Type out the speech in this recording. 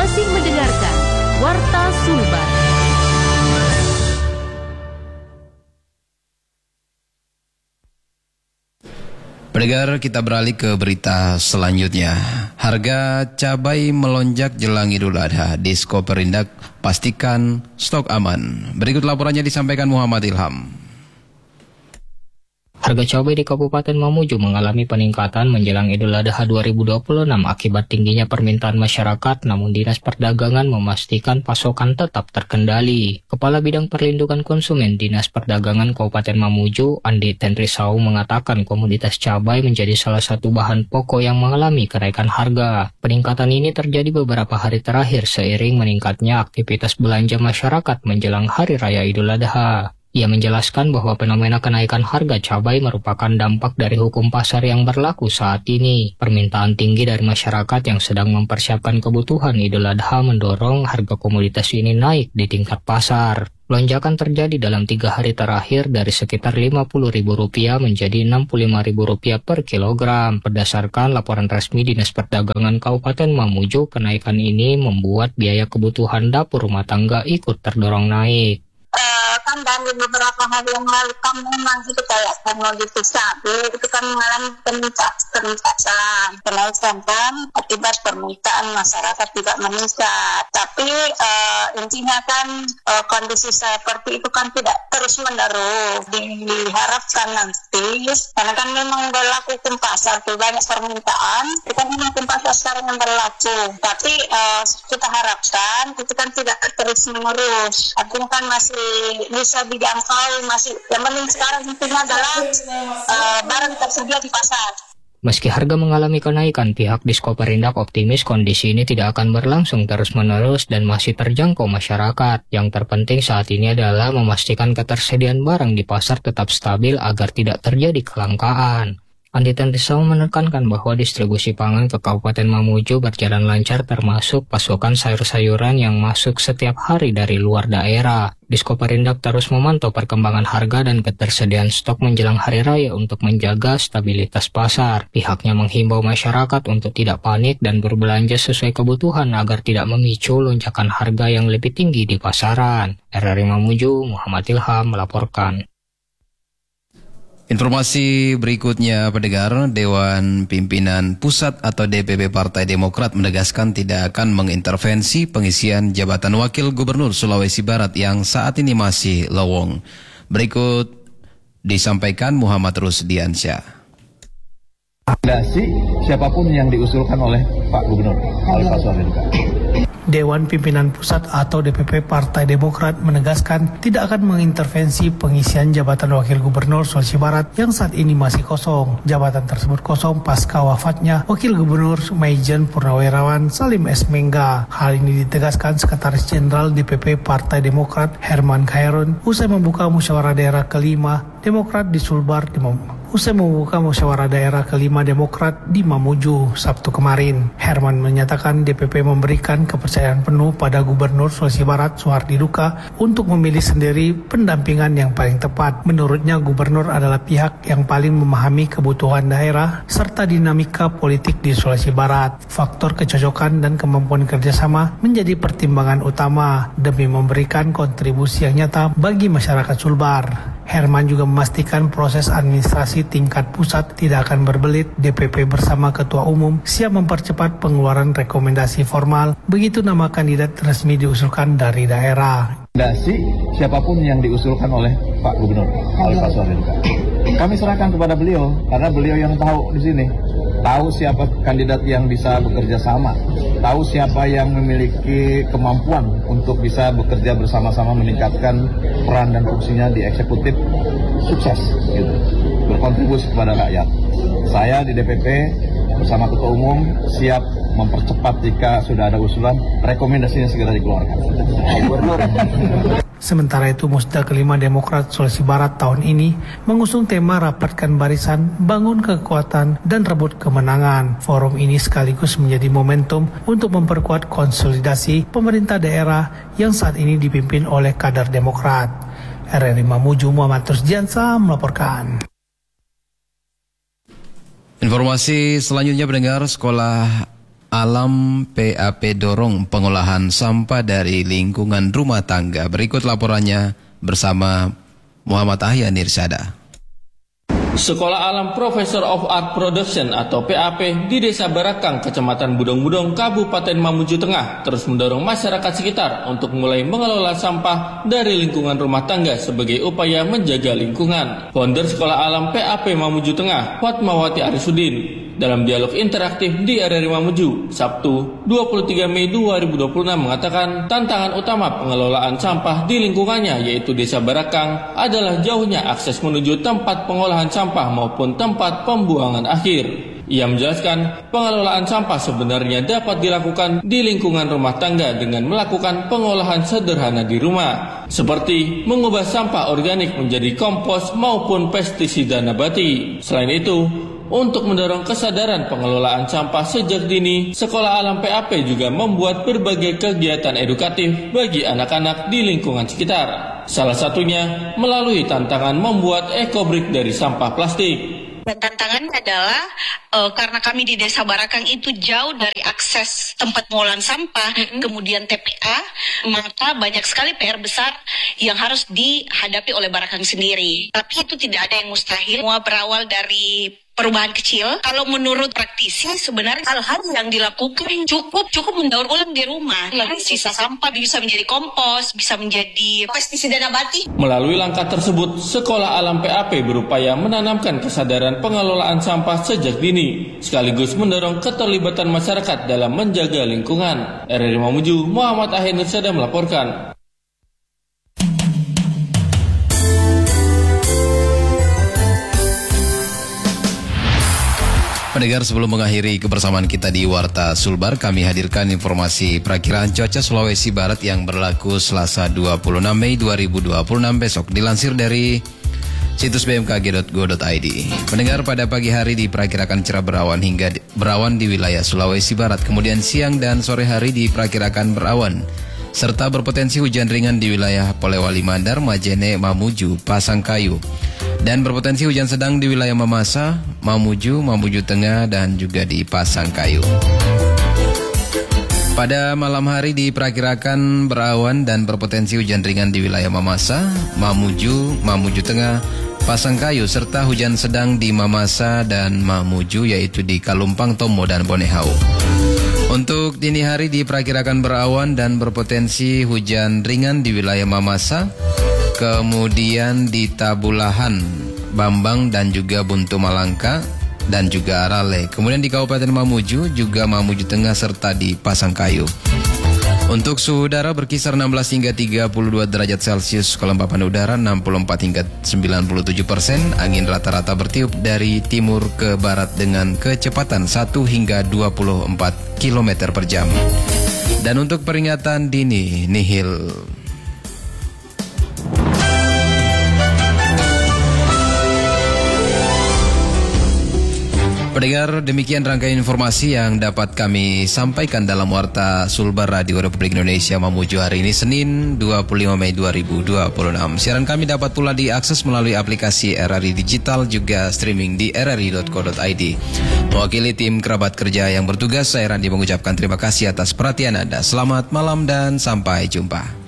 masih mendengarkan Warta Sulbar. Pendengar, kita beralih ke berita selanjutnya. Harga cabai melonjak jelang Idul Adha. Disko Perindak pastikan stok aman. Berikut laporannya disampaikan Muhammad Ilham. Harga cabai di Kabupaten Mamuju mengalami peningkatan menjelang Idul Adha 2026 akibat tingginya permintaan masyarakat, namun Dinas Perdagangan memastikan pasokan tetap terkendali. Kepala Bidang Perlindungan Konsumen Dinas Perdagangan Kabupaten Mamuju, Andi Tendrisau, mengatakan komoditas cabai menjadi salah satu bahan pokok yang mengalami kenaikan harga. Peningkatan ini terjadi beberapa hari terakhir seiring meningkatnya aktivitas belanja masyarakat menjelang Hari Raya Idul Adha. Ia menjelaskan bahwa fenomena kenaikan harga cabai merupakan dampak dari hukum pasar yang berlaku saat ini. Permintaan tinggi dari masyarakat yang sedang mempersiapkan kebutuhan Idul Adha mendorong harga komoditas ini naik di tingkat pasar. Lonjakan terjadi dalam 3 hari terakhir dari sekitar Rp50.000 menjadi Rp65.000 per kilogram. Berdasarkan laporan resmi Dinas Perdagangan Kabupaten Mamuju, kenaikan ini membuat biaya kebutuhan dapur rumah tangga ikut terdorong naik. Kan dari beberapa hari yang lalu kan memang itu kayak komoditas cabai itu kan mengalami peningkatan kenaikan kan akibat permintaan masyarakat juga meningkat. Tapi intinya kan kondisi seperti itu kan tidak terus menerus. Diharapkan nanti karena kan memang berlaku hukum pasar tuh, banyak permintaan itu kan memang hukum pasar sekarang yang berlaku. Tapi kita harapkan itu kan tidak terus menerus. Artinya kan masih bisa dijangkau, masih yang penting sekarang intinya adalah barang tersedia di pasar. Meski harga mengalami kenaikan, pihak Disko Perindak optimis kondisi ini tidak akan berlangsung terus-menerus dan masih terjangkau masyarakat. Yang terpenting saat ini adalah memastikan ketersediaan barang di pasar tetap stabil agar tidak terjadi kelangkaan. Andi Tendrisau menekankan bahwa distribusi pangan ke Kabupaten Mamuju berjalan lancar termasuk pasokan sayur-sayuran yang masuk setiap hari dari luar daerah. Disko Perindak terus memantau perkembangan harga dan ketersediaan stok menjelang Hari Raya untuk menjaga stabilitas pasar. Pihaknya menghimbau masyarakat untuk tidak panik dan berbelanja sesuai kebutuhan agar tidak memicu lonjakan harga yang lebih tinggi di pasaran. RRI Mamuju, Muhammad Ilham melaporkan. Informasi berikutnya, pendengar, Dewan Pimpinan Pusat atau DPP Partai Demokrat menegaskan tidak akan mengintervensi pengisian jabatan Wakil Gubernur Sulawesi Barat yang saat ini masih lowong. Berikut disampaikan Muhammad Rusdiansyah. Siapapun yang diusulkan oleh Pak Gubernur, oleh Pak Suamiduka. Dewan Pimpinan Pusat atau DPP Partai Demokrat menegaskan tidak akan mengintervensi pengisian jabatan Wakil Gubernur Sulawesi Barat yang saat ini masih kosong. Jabatan tersebut kosong pasca wafatnya Wakil Gubernur Maijen Purnawirawan Salim S. Mengga. Hal ini ditegaskan Sekretaris Jenderal DPP Partai Demokrat Herman Khairun usai membuka musyawarah daerah kelima Demokrat di Sulbar Demokrat di Mamuju Sabtu kemarin. Herman menyatakan DPP memberikan kepercayaan penuh pada Gubernur Sulawesi Barat Suhardi Duka untuk memilih sendiri pendampingan yang paling tepat. Menurutnya Gubernur adalah pihak yang paling memahami kebutuhan daerah serta dinamika politik di Sulawesi Barat. Faktor kecocokan dan kemampuan kerjasama menjadi pertimbangan utama demi memberikan kontribusi yang nyata bagi masyarakat Sulbar. Herman juga memastikan proses administrasi tingkat pusat tidak akan berbelit. DPP bersama Ketua Umum siap mempercepat pengeluaran rekomendasi formal begitu nama kandidat resmi diusulkan dari daerah. Siapapun yang diusulkan oleh Pak Gubernur, oleh Pak Suamiduka. Kami serahkan kepada beliau karena beliau yang tahu di sini. Tahu siapa kandidat yang bisa bekerja sama, tahu siapa yang memiliki kemampuan untuk bisa bekerja bersama-sama meningkatkan peran dan fungsinya di eksekutif sukses, gitu, berkontribusi kepada rakyat. Saya di DPP bersama Ketua Umum siap mempercepat jika sudah ada usulan, rekomendasinya segera dikeluarkan. Sementara itu, Musda kelima Demokrat Sulawesi Barat tahun ini mengusung tema rapatkan barisan, bangun kekuatan, dan rebut kemenangan. Forum ini sekaligus menjadi momentum untuk memperkuat konsolidasi pemerintah daerah yang saat ini dipimpin oleh kader Demokrat. RRI Mamuju, Muhammad Rusdiansyah melaporkan. Informasi selanjutnya, pendengar, Sekolah Alam PAP dorong pengolahan sampah dari lingkungan rumah tangga. Berikut laporannya bersama Muhammad Ahyan Nirsada. Sekolah Alam Professor of Art Production atau PAP di Desa Barakang, Kecamatan Budong-Budong, Kabupaten Mamuju Tengah terus mendorong masyarakat sekitar untuk mulai mengelola sampah dari lingkungan rumah tangga sebagai upaya menjaga lingkungan. Founder Sekolah Alam PAP Mamuju Tengah, Fatmawati Arisudin, dalam dialog interaktif di RRI Mamuju, Sabtu 23 Mei 2026 mengatakan tantangan utama pengelolaan sampah di lingkungannya yaitu Desa Barakang adalah jauhnya akses menuju tempat pengolahan sampah maupun tempat pembuangan akhir. Ia menjelaskan pengelolaan sampah sebenarnya dapat dilakukan di lingkungan rumah tangga dengan melakukan pengolahan sederhana di rumah, seperti mengubah sampah organik menjadi kompos maupun pestisida nabati. Selain itu, untuk mendorong kesadaran pengelolaan sampah sejak dini, Sekolah Alam PAP juga membuat berbagai kegiatan edukatif bagi anak-anak di lingkungan sekitar. Salah satunya melalui tantangan membuat ekobrik dari sampah plastik. Dan tantangannya adalah karena kami di Desa Barakang itu jauh dari akses tempat pengolahan sampah, kemudian TPA, maka banyak sekali PR besar yang harus dihadapi oleh Barakang sendiri. Tapi itu tidak ada yang mustahil, semua berawal dari perubahan kecil. Kalau menurut praktisi sebenarnya hal-hal yang dilakukan cukup mendaur ulang di rumah. Sisa sampah bisa menjadi kompos, bisa menjadi pestisida nabati. Melalui langkah tersebut, Sekolah Alam PAP berupaya menanamkan kesadaran pengelolaan sampah sejak dini, sekaligus mendorong keterlibatan masyarakat dalam menjaga lingkungan. RRI Mamuju, Muhammad Ahyan Nirsada melaporkan. Pendengar, sebelum mengakhiri kebersamaan kita di Warta Sulbar, kami hadirkan informasi perakiraan cuaca Sulawesi Barat yang berlaku Selasa 26 Mei 2026 besok. Dilansir dari situs bmkg.go.id. Pendengar, pada pagi hari diperkirakan cerah berawan hingga berawan di wilayah Sulawesi Barat. Kemudian siang dan sore hari diperkirakan berawan, serta berpotensi hujan ringan di wilayah Polewali Mandar, Majene, Mamuju, Pasangkayu. Dan berpotensi hujan sedang di wilayah Mamasa, Mamuju, Mamuju Tengah, dan juga di Pasangkayu. Pada malam hari diperkirakan berawan dan berpotensi hujan ringan di wilayah Mamasa, Mamuju, Mamuju Tengah, Pasangkayu, serta hujan sedang di Mamasa dan Mamuju, yaitu di Kalumpang, Tomo, dan Bonehau. Untuk dini hari diperkirakan berawan dan berpotensi hujan ringan di wilayah Mamasa, kemudian di Tabulahan, Bambang, dan juga Buntu Malangka, dan juga Arale. Kemudian di Kabupaten Mamuju, juga Mamuju Tengah, serta di Pasangkayu. Untuk suhu udara berkisar 16 hingga 32 derajat Celcius, kelembapan udara 64 hingga 97%, angin rata-rata bertiup dari timur ke barat dengan kecepatan 1 hingga 24 km per jam. Dan untuk peringatan dini nihil. Pendengar, demikian rangkaian informasi yang dapat kami sampaikan dalam Warta Sulbar Radio Republik Indonesia Mamuju hari ini, Senin 25 Mei 2026. Siaran kami dapat pula diakses melalui aplikasi RRI Digital, juga streaming di rri.co.id. Mewakili tim kerabat kerja yang bertugas, saya Randi mengucapkan terima kasih atas perhatian Anda. Selamat malam dan sampai jumpa.